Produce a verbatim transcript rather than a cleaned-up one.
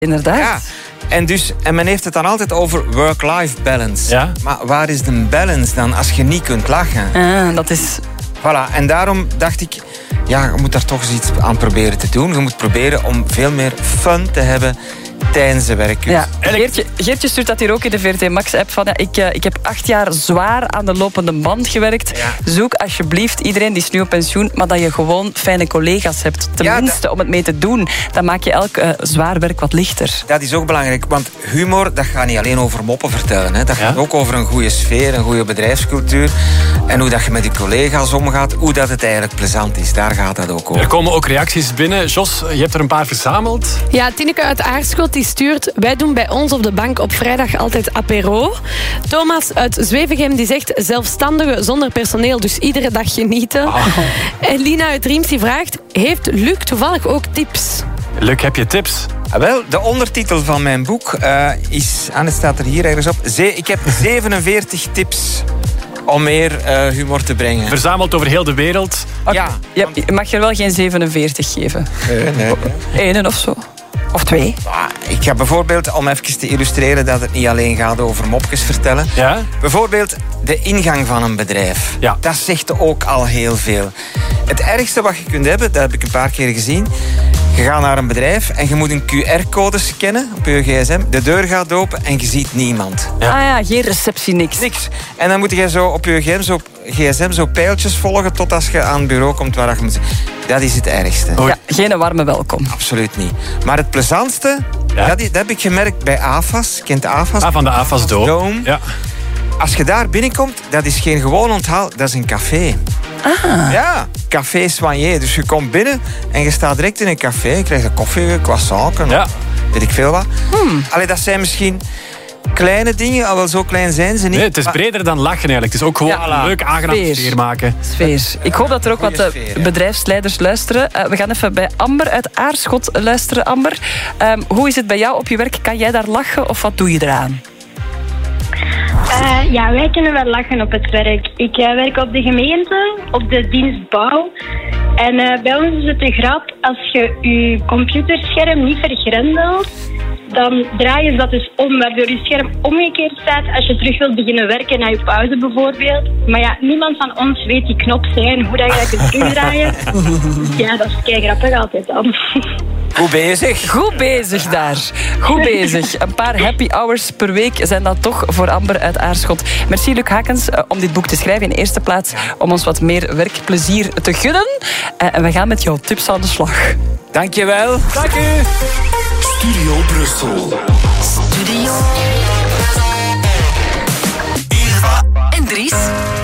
Inderdaad. Ja. En, dus, en men heeft het dan altijd over work-life balance. Ja. Maar waar is de balance dan als je niet kunt lachen? Ah, dat is... Voilà, en daarom dacht ik, ja, je moet daar toch eens iets aan proberen te doen. Je moet proberen om veel meer fun te hebben tijdens de werkuur. Ja. Geertje, Geertje stuurt dat hier ook in de V R T Max-app. Van, ja, ik, uh, ik heb acht jaar zwaar aan de lopende band gewerkt. Ja. Zoek alsjeblieft iedereen die is nu op pensioen, maar dat je gewoon fijne collega's hebt. Tenminste, ja, dat... om het mee te doen. Dan maak je elk uh, zwaar werk wat lichter. Dat is ook belangrijk, want humor, dat gaat niet alleen over moppen vertellen. Hè. Dat gaat ja? ook over een goede sfeer, een goede bedrijfscultuur. En hoe dat je met je collega's omgaat, hoe dat het eigenlijk plezant is. Daar gaat dat ook over. Er komen ook reacties binnen. Jos, je hebt er een paar verzameld. Ja, Tineke uit Aarschot die stuurt: wij doen bij ons op de bank op vrijdag altijd apéro. Thomas uit Zwevegem die zegt: zelfstandigen zonder personeel, dus iedere dag genieten. Oh. En Lina uit Riems die vraagt: heeft Luc toevallig ook tips? Luc, heb je tips? Ah, wel, de ondertitel van mijn boek uh, is, en het staat er hier ergens op, Ze- ik heb zevenenveertig tips om meer uh, humor te brengen. Verzameld over heel de wereld. Okay. Ja, ja, je mag er wel geen zevenenveertig geven. Nee, nee, nee. Eén of zo. Of twee. Ik ga bijvoorbeeld, om even te illustreren dat het niet alleen gaat over mopjes vertellen. Ja? Bijvoorbeeld de ingang van een bedrijf. Ja. Dat zegt ook al heel veel. Het ergste wat je kunt hebben, dat heb ik een paar keer gezien. Je gaat naar een bedrijf en je moet een Q R-code scannen op je gsm. De deur gaat open en je ziet niemand. Ja. Ah ja, geen receptie, niks. Niks. En dan moet je zo op je gsm zo, gsm zo pijltjes volgen tot als je aan het bureau komt waar je moet... Dat is het ergste. Ja, geen warme welkom. Absoluut niet. Maar het plezantste, ja? dat, dat heb ik gemerkt bij A F A S. Kent de A F A S? Ah, van de A F A S Dome. Ja. Als je daar binnenkomt, dat is geen gewoon onthaal, dat is een café. Ah. Ja, café soigné. Dus je komt binnen en je staat direct in een café. Je krijgt een koffie, croissant, ja. weet ik veel wat. Hmm. Allee, dat zijn misschien kleine dingen, al wel zo klein zijn ze niet. Nee, het is breder dan lachen eigenlijk. Het is ook gewoon ja, een leuk, aangenaam sfeer. sfeer maken. Sfeer. Ik hoop dat er ook Goeie wat sfeer, ja. bedrijfsleiders luisteren. Uh, we gaan even bij Amber uit Aarschot luisteren. Amber, um, hoe is het bij jou op je werk? Kan jij daar lachen of wat doe je eraan? Uh, ja, wij kunnen wel lachen op het werk. Ik uh, werk op de gemeente, op de dienst bouw. En uh, bij ons is het een grap, als je je computerscherm niet vergrendelt, dan draaien ze dat dus om, waardoor je scherm omgekeerd staat als je terug wilt beginnen werken na je pauze bijvoorbeeld. Maar ja, niemand van ons weet die knop zijn, hoe dat je dat kunt terugdraaien. Ja, dat is kei grappig altijd dan. Goed bezig. Goed bezig daar. Goed bezig. Een paar happy hours per week zijn dat toch voor Amber uit Aarschot. Merci Luc Hakens uh, om dit boek te schrijven. In eerste plaats om ons wat meer werkplezier te gunnen. Uh, en we gaan met jouw tips aan de slag. Dankjewel. Dank u. Studio Brussel. Studio